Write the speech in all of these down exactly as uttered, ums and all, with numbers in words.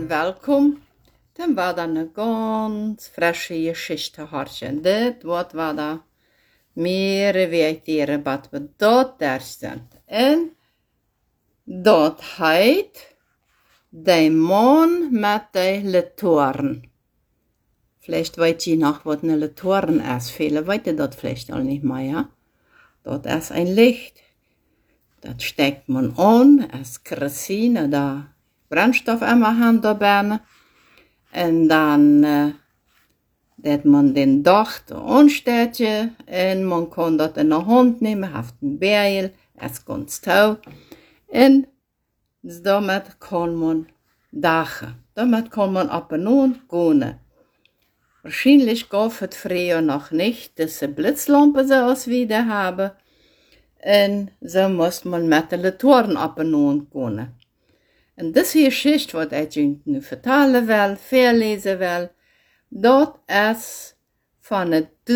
en welkom. Dan war da eine ganz frische Geschichte hartje. Dit wat war da meer weitieren wat we dort daar sind. En dat heet de man met de Latoren. Vielleicht weet je nog wat een Latoren is. Viele weten dat vielleicht al niet meer, ja. Dat is een licht. Dat steckt man an, als Kerosine oder Brennstoff immer haben dabei. Und dann äh, dat man den Dach da ansteht und man kann das in der Hand nehmen, auf den Beil, es ganz tau. Und damit kann man dachen. Damit kann man ab und an gehen. Wahrscheinlich gab es früher noch nicht diese Blitzlampe so als wir die haben. Und so muss man mit den Latoren ab und an gehen. Und diese Geschichte, was ich Ihnen nu vertellen will, verlesen will, das ist von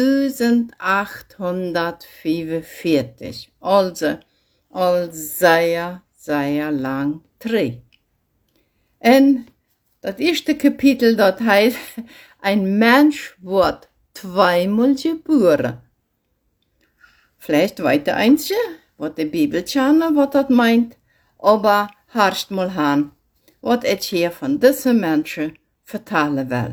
achtzehnhundertfünfundvierzig. Also, al sehr, sehr lang drei. Und das erste Kapitel, das heißt, ein Mensch wird zweimal geboren. Vielleicht weiter eins, was die Bibel kennen, was das meint, aber hörst mal an, was ich hier von diesen Menschen vertellen will.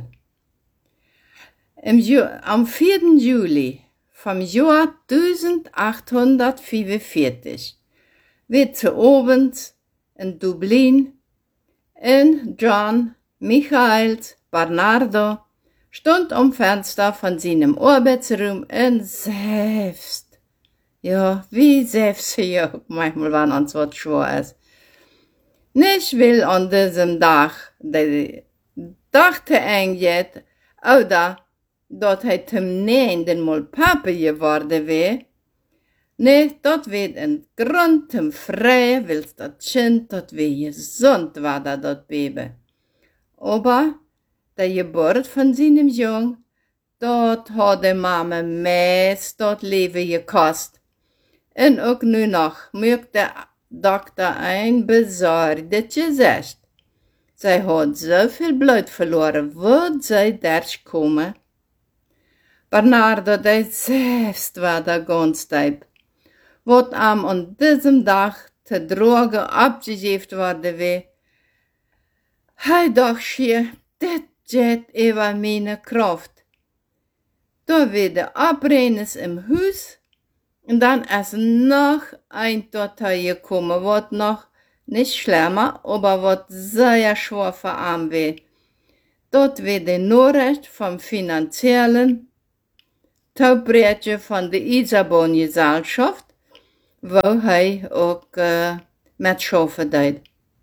Im Ju am vierten Juli vom Jahr achtzehnhundertfünfundvierzig wird zu Abend in Dublin in John Michaels Bernardo stund am Fenster von seinem Arbeitsraum und selbst, ja, wie selbst hier manchmal, wenn uns was schwer ist. Nicht will an diesem Tag, der dachte eigentlich, oder, dat hij hem neenden mal Papa geworden wär. Nee, dat wird ein Grund zum Freien, wills dat Kind, dat wär gesund war, da dat Baby. Aber, der Geburt von seinem Jung, dat hat die Mama meist dat Leben gekost. Und auch nu noch, mögt der Doktor ein besorgtes Gesicht. Sie hat so viel Blut verloren, wo sie durch kommen. Bernardo, der selbst war der ganz typ. Wat am an diesem Tag te Droge abgegeben worden wär. Hij dacht schier, dit geht über meine Kraft. Da wird Abrennes im Haus. Und dann ist noch ein Datei gekommen, was noch nicht schlimmer, aber was sehr schwer für arm wär. Dort wird die Nachricht vom finanziellen Taubreetje van de Isabon-Gesellschaft, wo hij ook uh, met schaffen deed.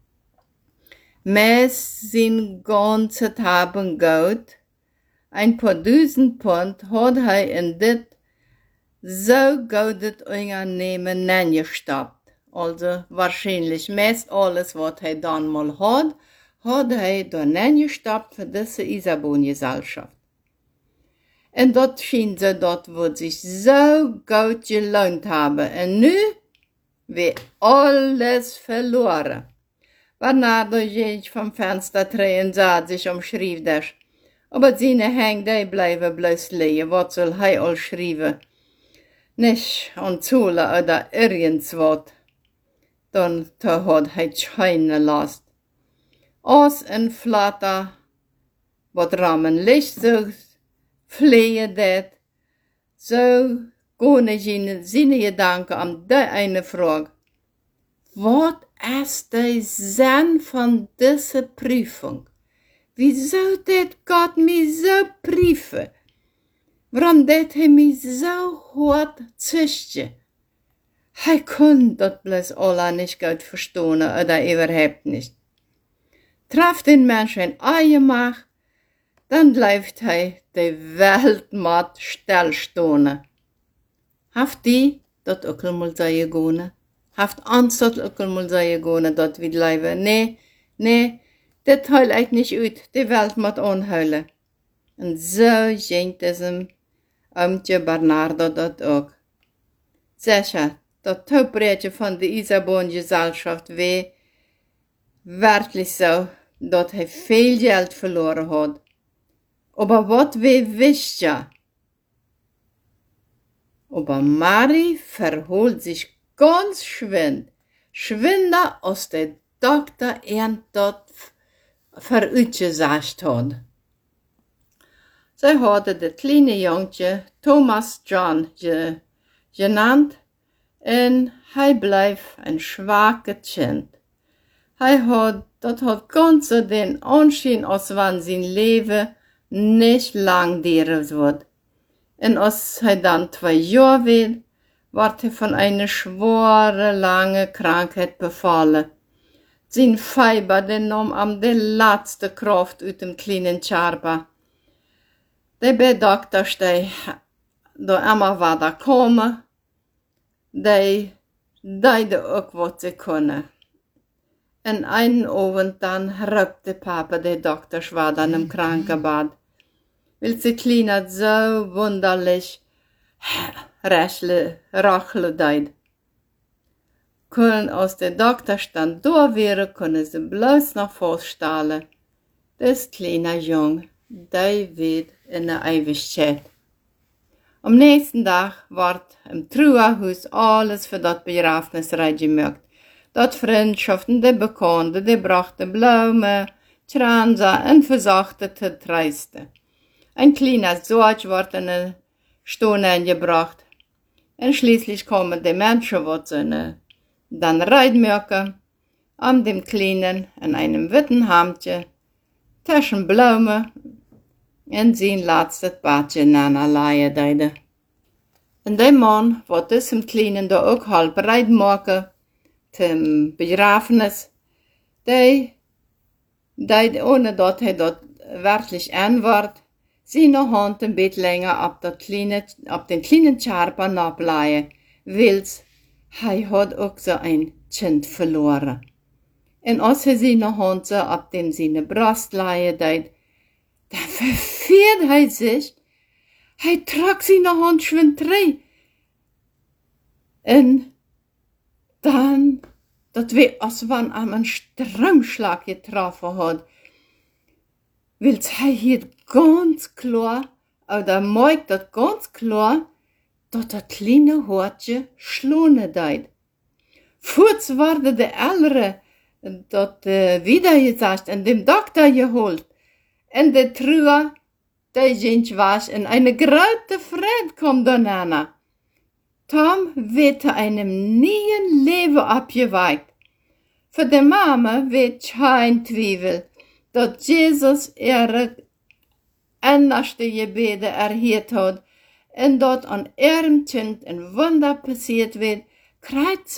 Met zijn ganze Haben Geld, ein paar duizend Pfund, had hij in dit so goudet Unternehmen neingestoppt. Also wahrscheinlich meist alles, was hij dann mal had, had hij da neingestoppt für diese Isabon-Gesellschaft. Und dort schien sie, dort wird sich so gut gelohnt haben. Und nu wird alles verloren. Bernardo ging vom Fenster drehen, sah sich am Schrifttisch. Aber seine Hände, die bleiben bloß liegen. Was soll er all schreiben? Nicht an Zule oder irgendwas. Dann hat er keine Last. Aus ein Flatter, was Rahmen Licht sucht, Pflege dat. So gehen ich in seine Gedanken an die eine Frage. Was ist der Sinn von dieser Prüfung? Wieso det Gott mich so prüfen? Warum det er mich so hart züchten? Er kann das bloß alle nicht gut verstehen oder überhaupt nicht. Traf den Menschen ein Macht, dann bleibt er die Weltmacht stillstehen. Haft die, dat ook mal sei gehen? Haft Angst, dat ook mal sei gehen, dat wir bleiben? Nee, nee, das heul ich nicht uit, die Welt macht anheulen. Und so ging es ihm, Amtje Bernardo dat ook. Sicher, dat Taubreetje von der Isabon-Gesellschaft wär wirklich so dat hij veel geld verloren had. Aber wat we wist ja? Aber Mari verholt sich ganz schwind, schwinder als der Doktor ihn dort veruitgesagt hat. Zij hadden das kleine jongetje Thomas John ge, genannt en hij bleef een schwache kind. Hij had, dat had ganz den Anschein, als wenn sein Leben nicht lang dauern wird. Und als hij dann zwei Jahre wird, wird er von einer schweren, langen Krankheit befallen. Sein Fieber, der nahm am die letzte Kraft aus dem kleinen Charba. Der bei Doktor stei, da immer weiter kommen, die deide auch, was sie können. En einen Abend dann rückte Papa der Doktor schwader im Krankenbad. Weil sie Kleine so wunderlich rachle, rachle deid. Können aus der Doktor stand da wäre, können sie bloß noch vorstellen. Das kleine Jung, der wird in der Ewigkeit. Am nächsten Tag ward im Trauerhaus alles für das Begrafnis gemacht. Dat Freundschaften, die Bekannten, die brachten Blumen, Kranse und versachtete Treiste. Ein kleiner Sorg wurde in eine Stunde gebracht. Und schließlich kamen die Menschen, die sie dann reitmögen, an dem Kleinen in einem witten Hemdje, zwischen Blumen und sein letztes Badje nachleihe deide. Und der Mann, der diesem Kleinen da auch halb bereit machen, zum Begrafnis, die, die ohne dass er dort wirklich antwortet, seine Hand ein bisschen länger ab, das kleine, ab den kleinen Charpa nachleihe, weil er hat auch so ein Kind verloren. Und als er seine Hand so ab dem seine Brust leihe, dann verfehlt er sich, er trug seine Hand schon drei. Und dann, dat we als wenn am einen Stromschlag getroffen hat, weil hij hier ganz klar, oder meint dat ganz klar, dat dat kleine Hortje schlone deid. Kurz wurde der Ältere, dat äh, wieder gesagt, und dem Doktor geholt, und der Trauer, der ging was, in eine große Freude kommt dann an. Tom wird einem neuen Leben abgeweiht. Für die Mama wird kein Zweifel, dass Jesus ihre innerste Gebete erhört hat und dort an ihrem Kind ein Wunder passiert wird, kreuzt